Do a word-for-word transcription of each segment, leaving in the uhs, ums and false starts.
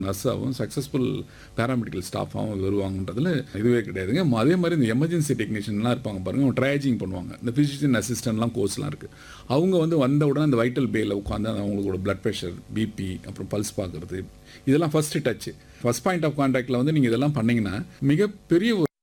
நர்ஸாகவும் successful paramedical ஸ்டாஃபாகவும் வருவாங்கன்றதுல இதுவே கிடையாதுங்க. அதே மாதிரி இந்த எமர்ஜென்சி டெக்னீஷியன்லாம் இருப்பாங்க பாருங்கள், அவங்க ட்ரையாஜிங் பண்ணுவாங்க. இந்த ஃபிசிஷியன் அசிஸ்டன்ட்லாம் கோர்ஸ்லாம் இருக்குது. அவங்க வந்து வந்த உடனே அந்த வைட்டல் பேயில் உட்காந்து அவங்களோட பிளட் ப்ரெஷர், பிபி, அப்புறம் பல்ஸ் பார்க்குறது, இதெல்லாம் first Dutch. First point of கான்டாக்டில் வந்து நீங்கள் இதெல்லாம் பண்ணிங்கன்னா மிகப்பெரிய ஒரு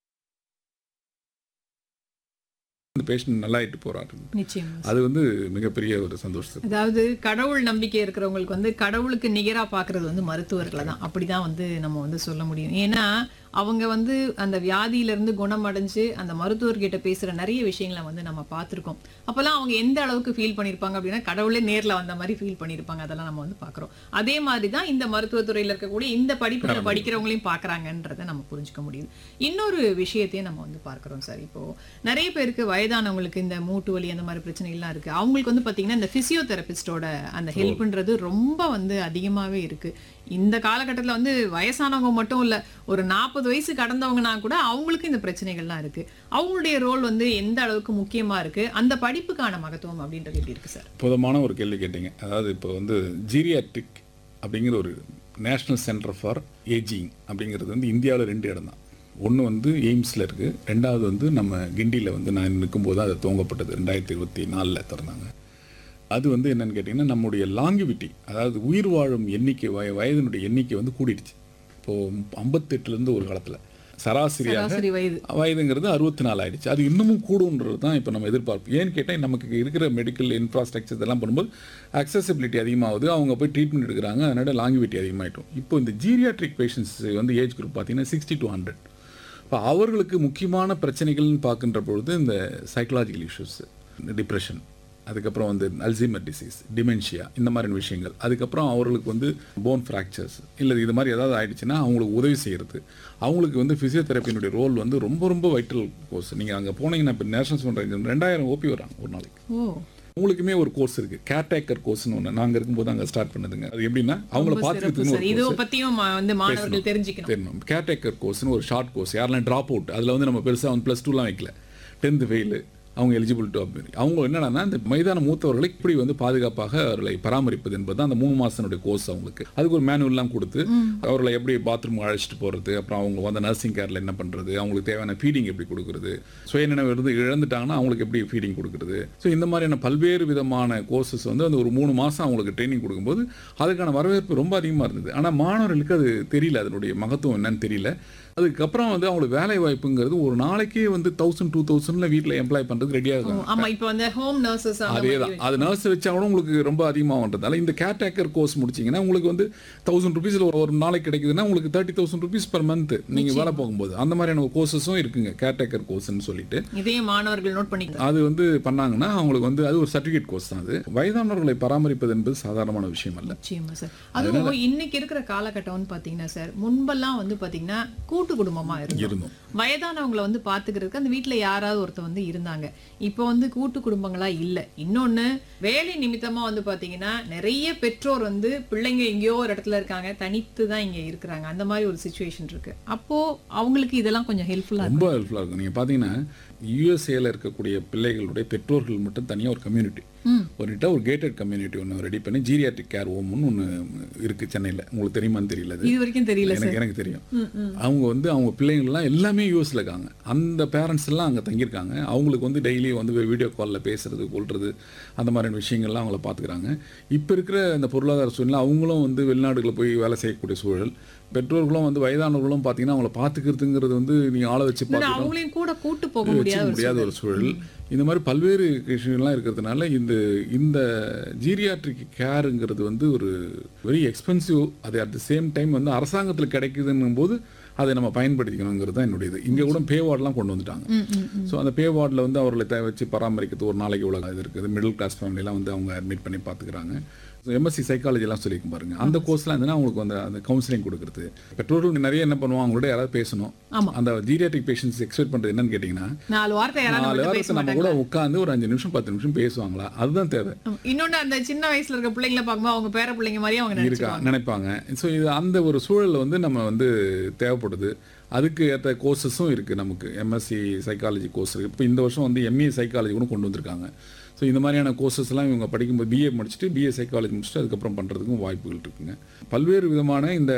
பேஷண்ட் நல்லாயிட்டு போறாரு. நிச்சயமா. அது வந்து மிகப்பெரிய ஒரு சந்தோஷம். அதாவது கடவுள் நம்பிக்கை இருக்கிறவங்களுக்கு வந்து கடவுளுக்கு நிகரா பார்க்கறது வந்து மருத்துவர்களை தான். அப்படிதான் வந்து நம்ம வந்து சொல்ல முடியும். ஏன்னா அவங்க வந்து அந்த வியாதியிலிருந்து குணமடைஞ்சு அந்த மருத்துவர்கிட்ட பேசுற நிறைய விஷயங்களை வந்து நம்ம பார்த்துருக்கோம். அப்போல்லாம் அவங்க எந்த அளவுக்கு ஃபீல் பண்ணியிருப்பாங்க அப்படின்னா கடவுளே நேரில் வந்த மாதிரி ஃபீல் பண்ணியிருப்பாங்க. அதெல்லாம் நம்ம வந்து பார்க்குறோம். அதே மாதிரி தான் இந்த மருத்துவத்துறையில் இருக்கக்கூடிய இந்த படிப்புகளை படிக்கிறவங்களையும் பார்க்குறாங்கன்றதை நம்ம புரிஞ்சுக்க முடியுது. இன்னொரு விஷயத்தையும் நம்ம வந்து பார்க்குறோம் சார். இப்போ நிறைய பேருக்கு வயதானவங்களுக்கு இந்த மூட்டு வலி அந்த மாதிரி பிரச்சனைகள்லாம் இருக்குது. அவங்களுக்கு வந்து பார்த்தீங்கன்னா இந்த ஃபிசியோதெரபிஸ்டோட அந்த ஹெல்ப்ன்றது ரொம்ப வந்து அதிகமாகவே இருக்குது. இந்த காலகட்டத்தில் வந்து வயசானவங்க மட்டும் இல்லை, ஒரு நாற்பது வயசு கடந்தவங்கன்னா கூட அவங்களுக்கு இந்த பிரச்சனைகள்லாம் இருக்கு. அவங்களுடைய ரோல் வந்து எந்த அளவுக்கு முக்கியமா இருக்கு, அந்த படிப்புக்கான மகத்துவம் அப்படின்றது எப்படி இருக்கு சார்? பொதுவான ஒரு கேள்வி கேட்டீங்க. அதாவது இப்போ வந்து ஜீரியாட்ரிக் அப்படிங்கிற ஒரு நேஷனல் சென்டர் ஃபார் ஏஜிங் அப்படிங்கிறது வந்து இந்தியாவில் ரெண்டு இடம் தான். ஒன்று வந்து எய்ம்ஸில் இருக்குது, ரெண்டாவது வந்து நம்ம கிண்டியில் வந்து நான் நிற்கும்போது அது துவங்கப்பட்டது ரெண்டாயிரத்தி இருபத்தி நாலில் திறந்தாங்க. அது வந்து என்னென்னு கேட்டிங்கன்னா நம்முடைய லாங்கிவிட்டி, அதாவது உயிர் வாழும் எண்ணிக்கை, வய வயதினுடைய எண்ணிக்கை வந்து கூடிடுச்சு. இப்போது ஐம்பத்தெட்டுலேருந்து ஒரு காலத்தில் சராசரியாக வயதுங்கிறது அறுபத்தி நாலு ஆயிடுச்சு. அது இன்னமும் கூடுன்றது தான் இப்போ நம்ம எதிர்பார்ப்பு. ஏன்னு கேட்டால் நமக்கு இருக்கிற மெடிக்கல் இன்ஃப்ராஸ்ட்ரக்சர் இதெல்லாம் பண்ணும்போது அக்சசிபிலிட்டி அதிகமாகுது, அவங்க போய் ட்ரீட்மெண்ட் எடுக்கிறாங்க, அதனால் லாங்கிவிட்டி அதிகமாகிட்டோம். இப்போ இந்த ஜீரியாட்ரிக் பேஷண்ட்ஸ் வந்து ஏஜ் குரூப் பார்த்தீங்கன்னா சிக்ஸ்டி டு ஹண்ட்ரட். இப்போ அவர்களுக்கு முக்கியமான பிரச்சனைகள்னு பார்க்கின்ற பொழுது இந்த சைக்கலாஜிக்கல் இஷ்யூஸ், இந்த டிப்ரெஷன், அதுக்கப்புறம் வந்து அல்சைமர் டிசீஸ், டிமென்ஷியா, இந்த மாதிரி விஷயங்கள், அதுக்கப்புறம் அவர்களுக்கு வந்து போன் ஃப்ராக்சர்ஸ் இல்லை இது மாதிரி ஏதாவது ஆகிடுச்சுன்னா அவங்களுக்கு உதவி செய்கிறது, அவங்களுக்கு வந்து ஃபிசியோதெரப்பியினுடைய ரோல் வந்து ரொம்ப ரொம்ப வைட்டல் கோர்ஸ். நீங்கள் அங்கே போனீங்கன்னா இப்போ நேஷனல் பண்ணுறீங்க ரெண்டாயிரம் ஓபி வராங்க ஒரு நாளைக்கு. உங்களுக்குமே ஒரு கோர்ஸ் இருக்குது, கேர்டேக்கர் கோர்ஸ்னு ஒன்று நாங்கள் இருக்கும்போது அங்கே ஸ்டார்ட் பண்ணதுங்க. அது எப்படின்னா அவங்கள பார்த்துக்கிறதுக்கு தெரிஞ்சுக்கணும். கேர்டேக்கர் கோர்ஸ்னு ஒரு ஷார்ட் கோர்ஸ், யாரெல்லாம் ட்ராப் அவுட், அதில் வந்து நம்ம பெருசாக வந்து ப்ளஸ் டூலாம் வைக்கல, டென்த்து ஃபெயிலு, அவங்க எலிஜிபிள் டு அப்படி அவங்க என்னன்னா இந்த மைதான மூத்தவர்களை இப்படி வந்து பாதுகாப்பாக அவர்களை பராமரிப்பது என்பது அந்த மூணு மாதத்தினுடைய கோர்ஸ். அவங்களுக்கு அதுக்கு ஒரு மேனுவல்லாம் கொடுத்து அவர்களை எப்படி பாத்ரூம் அழைச்சிட்டு போகிறது, அப்புறம் அவங்க வந்து நர்சிங் கேரில் என்ன பண்ணுறது, அவங்களுக்கு தேவையான ஃபீடிங் எப்படி கொடுக்குறது, சுயநினைவு இருந்து இழந்துட்டாங்கன்னா அவங்களுக்கு எப்படி ஃபீடிங் கொடுக்குறது. ஸோ இந்த மாதிரியான பல்வேறு விதமான கோர்சஸ் வந்து அந்த ஒரு மூணு மாதம் அவங்களுக்கு ட்ரைனிங் கொடுக்கும்போது அதுக்கான வரவேற்பு ரொம்ப அதிகமாக இருந்தது. ஆனால் மாணவர்களுக்கு அது தெரியல, அதனுடைய மகத்துவம் என்னன்னு தெரியல. அதுக்கப்புறம் வந்து அவங்களுக்கு வேலை வாய்ப்புங்கிறது ஒரு நாளைக்கே வந்து தௌசண்ட் டூ தௌசண்ட்ல வீட்டில் எம்ப்ளாய் பண்ணுறது ரெடியாக இருக்கும். அதே தான், அது நர்ஸ் வச்சா கூட உங்களுக்கு ரொம்ப அதிகமாகன்றதால இந்த கேர்டேக்கர் கோர்ஸ் முடிச்சிங்கன்னா உங்களுக்கு வந்து தௌசண்ட் ருபீஸில் ஒரு நாளைக்கு கிடைக்குதுன்னா உங்களுக்கு thirty thousand rupees per month நீங்கள் வேலை போகும்போது அந்த மாதிரியான கோர்சஸும் இருக்குங்க, கேர்டேக்கர் கோர்ஸ்ன்னு சொல்லிட்டு. இதே மாணவர்கள் நோட் பண்ணி அது வந்து பண்ணாங்கன்னா அவங்களுக்கு வந்து அது ஒரு சர்டிஃபிகேட் கோர்ஸ் தான். அது வயதானவர்களை பராமரிப்பது என்பது சாதாரணமான விஷயம் அல்ல. நிச்சயமா சார். அதுவும் இன்னைக்கு இருக்கிற காலகட்டம்னு பார்த்தீங்கன்னா சார், முன்பெல்லாம் வந்து பார்த்தீங்கன்னா கூட்டு குடும்பமா இருந்தோம். வயதானவங்களை வந்து பாத்துக்கிறதுக்கு அந்த வீட்டுல யாராவது ஒருத்தர் வந்து இருந்தாங்க. இப்போ வந்து கூட்டு குடும்பங்களா இல்ல. இன்னொன்னு வேலை நிமித்தமா வந்து பாத்தீங்கன்னா நிறைய பெற்றோர் வந்து பிள்ளைங்க எங்கேயோ ஒரு இடத்துல இருக்காங்க, தனித்து தான் இங்க இருக்கிறாங்க. அந்த மாதிரி ஒரு சிச்சுவேஷன் இருக்கு. அப்போ அவங்களுக்கு இதெல்லாம் கொஞ்சம் ஹெல்ப்ஃபுல்லா ரொம்ப ஹெல்ப்ஃபுல்லா இருக்கும். நீங்க பாத்தீங்கன்னா யூஎஸ்ஏல இருக்கக்கூடிய பிள்ளைகளுடைய பெற்றோர்கள் மட்டும் தனியாக ஒரு கம்யூனிட்டி, ஒரு ஒரு கேட்டட் கம்யூனிட்டி ஒன்று ரெடி பண்ணி ஜீரியாட்ரிக் கேர் ஹோம்னு ஒன்று இருக்குது சென்னையில். உங்களுக்கு தெரியுமான்னு தெரியல, இது வரைக்கும் தெரியல. எனக்கு எனக்கு தெரியும். அவங்க வந்து அவங்க பிள்ளைங்கள்லாம் எல்லாமே யூஎஸ்ல இருக்காங்க, அந்த பேரண்ட்ஸ் எல்லாம் அங்கே தங்கியிருக்காங்க. அவங்களுக்கு வந்து டெய்லி வந்து வீடியோ காலில் பேசுறது கொள்வது அந்த மாதிரியான விஷயங்கள்லாம் அவங்கள பார்த்துக்கிறாங்க. இப்போ இருக்கிற இந்த பொருளாதார சூழ்நிலை அவங்களும் வந்து வெளிநாடுகளில் போய் வேலை செய்யக்கூடிய சூழல், பெற்றோர்களும் வந்து வயதானவர்களும் பார்த்தீங்கன்னா அவங்கள பார்த்துக்கிறதுங்கிறது வந்து நீங்கள் ஆளை வச்சு அவங்களையும் கூட கூட்டு போக முடியாத ஒரு சூழல். இந்த மாதிரி பல்வேறு விஷயங்கள்லாம் இருக்கிறதுனால இந்த இந்த ஜீரியாட்ரிக் கேருங்கிறது வந்து ஒரு வெரி எக்ஸ்பென்சிவ். அது அட் த சேம் டைம் வந்து அரசாங்கத்தில் கிடைக்குதுன்னும் போது அதை நம்ம பயன்படுத்திக்கணுங்கிறது தான் என்னுடைய இது. இங்கே கூட பே வார்டெலாம் கொண்டு வந்துட்டாங்க. ஸோ அந்த பே வார்டில் வந்து அவர்களை தேவை வச்சு பராமரிக்கிறது ஒரு நாளைக்கு இவ்வளோ இது இருக்குது. மிடில் கிளாஸ் ஃபேமிலியெலாம் வந்து அவங்க அட்மிட் பண்ணி பார்த்துக்கிறாங்க. எம்எஸ்சி சைக்காலஜிலாம் சொல்லியிருக்கும் பாருங்க, அந்த கோர்ஸ்லாம் இருந்ததுன்னா அவங்களுக்கு வந்து அந்த கவுன்சிலிங் கொடுக்குறது. பெற்றோர்கள் நிறைய என்ன பண்ணுவாங்க, அவங்களோட யாராவது பேசணும். அந்த ஜீரியாட்ரிக் பேஷண்ட்ஸ் எக்ஸ்பெக்ட் பண்ணுறது என்னன்னு கேட்டிங்கன்னா நாலு வார்த்தை நாலு வாரத்தை நம்ம கூட உட்காந்து ஒரு அஞ்சு நிமிஷம் பத்து நிமிஷம் பேசுவாங்களா, அதுதான் தேவை. இன்னொன்று அந்த சின்ன வயசுல இருக்க பிள்ளைங்களை பார்க்கும்போது அவங்க பேர பிள்ளைங்க மாதிரி அவங்க இருக்கா நினைப்பாங்க. ஸோ இது அந்த ஒரு சூழலில் வந்து நம்ம வந்து தேவைப்படுது. அதுக்கு ஏற்ற கோர்சஸும் இருக்குது நமக்கு. எம்எஸ்சி சைக்காலஜி கோர்ஸ் இருக்குது. இப்போ இந்த வருஷம் வந்து எம்ஏ சைக்காலஜி கூட கொண்டு வந்திருக்காங்க. ஸோ இந்த மாதிரியான கோர்சஸ்லாம் இவங்க படிக்கும்போது பிஏ முடிச்சுட்டு பிஏ சைக்காலஜி முடிச்சுட்டு அதுக்கப்புறம் பண்ணுறதுக்கும் வாய்ப்புகள் இருக்குங்க. பல்வேறு விதமான இந்த